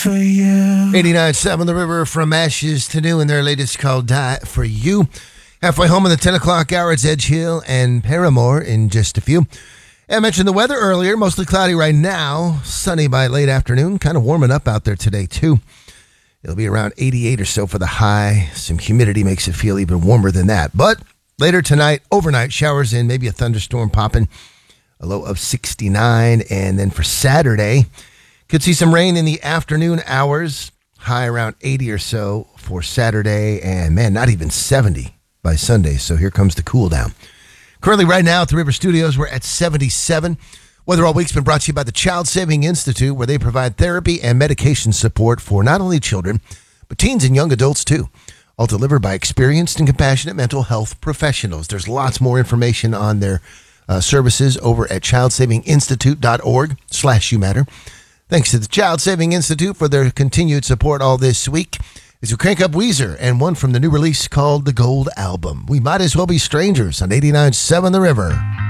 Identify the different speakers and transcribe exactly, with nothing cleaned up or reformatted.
Speaker 1: for you.
Speaker 2: eighty-nine point seven The River, from ashes to new, and their latest called Die for You. Halfway home in the ten o'clock hour, it's Edge Hill and Paramore in just a few. I mentioned the weather earlier, mostly cloudy right now, sunny by late afternoon, kind of warming up out there today too. It'll be around eighty-eight or so for the high. Some humidity makes it feel even warmer than that. But later tonight, overnight, showers in, maybe a thunderstorm popping, a low of sixty-nine. And then for Saturday, could see some rain in the afternoon hours, high around eighty or so for Saturday. And man, not even seventy by Sunday. So here comes the cool down. Currently right now at the River Studios, we're at seventy-seven. Weather All Week's been brought to you by the Child Saving Institute, where they provide therapy and medication support for not only children, but teens and young adults too. All delivered by experienced and compassionate mental health professionals. There's lots more information on their uh, services over at childsavinginstitute.org slash you matter. Thanks to the Child Saving Institute for their continued support all this week. As we crank up Weezer and one from the new release called The Gold Album. We might as well be strangers on eighty-nine point seven The River.